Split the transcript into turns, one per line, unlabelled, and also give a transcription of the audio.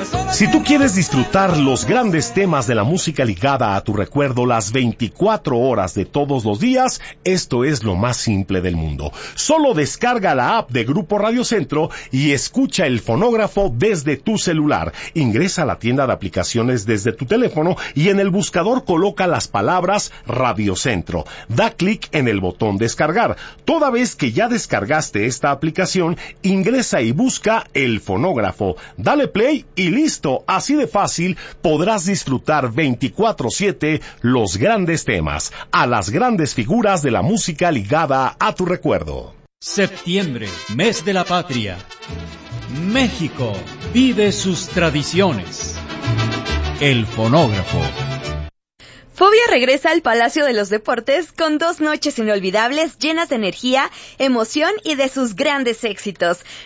Si tú quieres disfrutar los grandes temas de la música ligada a tu recuerdo las 24 horas de todos los días, esto es lo más simple del mundo. Solo descarga la app de Grupo Radio Centro y escucha el fonógrafo desde tu celular. Ingresa a la tienda de aplicaciones desde tu teléfono y en el buscador coloca las palabras Radio Centro. Da clic en el botón descargar. Toda vez que ya descargaste esta aplicación, ingresa y busca el fonógrafo. Dale play y listo. Así de fácil podrás disfrutar 24/7 los grandes temas, a las grandes figuras de la música ligada a tu recuerdo.
Septiembre, mes de la patria. México vive sus tradiciones. El fonógrafo.
Fobia regresa al Palacio de los Deportes con 2 noches inolvidables llenas de energía, emoción y de sus grandes éxitos.